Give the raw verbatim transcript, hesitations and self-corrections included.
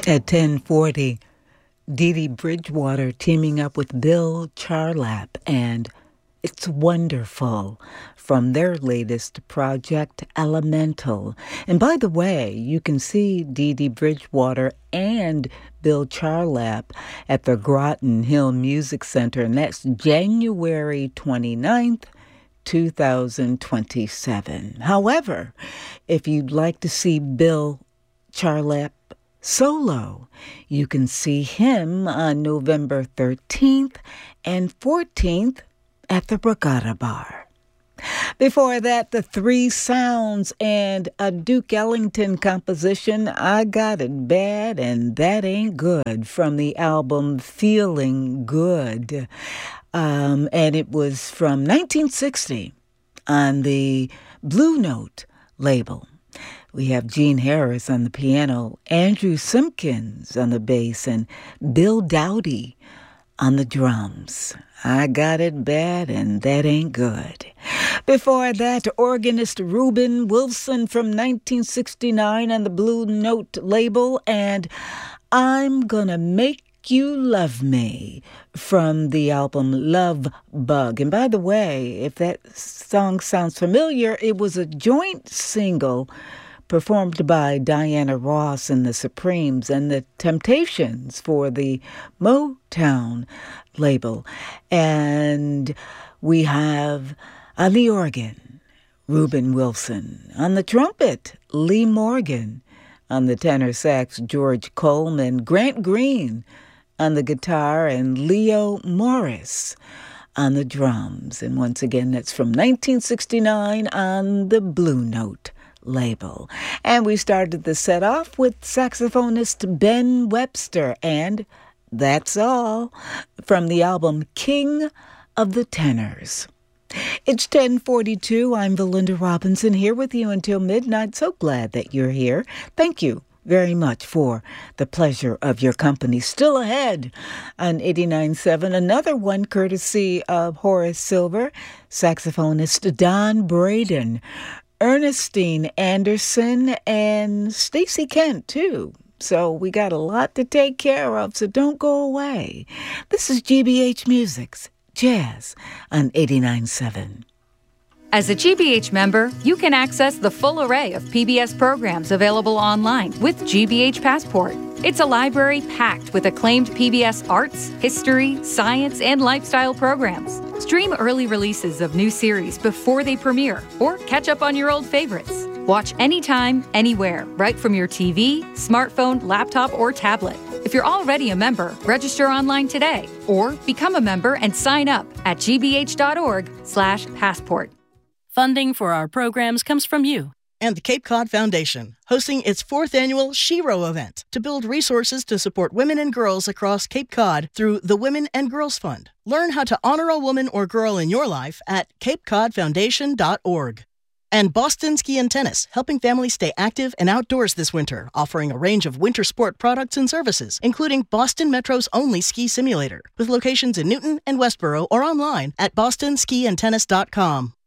At ten forty, Dee Dee Bridgewater teaming up with Bill Charlap and It's Wonderful from their latest project, Elemental. And by the way, you can see Dee Dee Bridgewater and Bill Charlap at the Groton Hill Music Center, and that's January twenty-ninth, two thousand twenty-seven. However, if you'd like to see Bill Charlap solo, you can see him on November thirteenth and fourteenth at the Borgata Bar. Before that, the Three Sounds and a Duke Ellington composition, I Got It Bad and That Ain't Good, from the album Feeling Good. Um, and it was from nineteen sixty on the Blue Note label. We have Gene Harris on the piano, Andrew Simpkins on the bass, and Bill Dowdy on the drums. I Got It Bad and That Ain't Good. Before that, organist Reuben Wilson from nineteen sixty-nine on the Blue Note label, and I'm Gonna Make You Love Me from the album Love Bug. And by the way, if that song sounds familiar, it was a joint single performed by Diana Ross and the Supremes and the Temptations for the Motown label. And we have on the organ, Reuben Wilson. On the trumpet, Lee Morgan. On the tenor sax, George Coleman. Grant Green on the guitar, and Leo Morris on the drums. And once again, that's from nineteen sixty-nine on the Blue Note label. And we started the set off with saxophonist Ben Webster, and That's All, from the album King of the Tenors. It's ten forty-two. I'm Belinda Robinson, here with you until midnight. So glad that you're here. Thank you very much for the pleasure of your company. Still ahead on eighty-nine point seven, another one courtesy of Horace Silver, saxophonist Don Braden, Ernestine Anderson, and Stacey Kent, too. So we got a lot to take care of, so don't go away. This is G B H Music's Jazz on eighty-nine point seven. As a G B H member, you can access the full array of P B S programs available online with G B H Passport. It's a library packed with acclaimed P B S arts, history, science, and lifestyle programs. Stream early releases of new series before they premiere, or catch up on your old favorites. Watch anytime, anywhere, right from your T V, smartphone, laptop, or tablet. If you're already a member, register online today, or become a member and sign up at gbh.org slash passport. Funding for our programs comes from you and the Cape Cod Foundation, hosting its fourth annual Shero event to build resources to support women and girls across Cape Cod through the Women and Girls Fund. Learn how to honor a woman or girl in your life at cape cod foundation dot org. And Boston Ski and Tennis, helping families stay active and outdoors this winter, offering a range of winter sport products and services, including Boston Metro's only ski simulator, with locations in Newton and Westboro or online at boston ski and tennis dot com.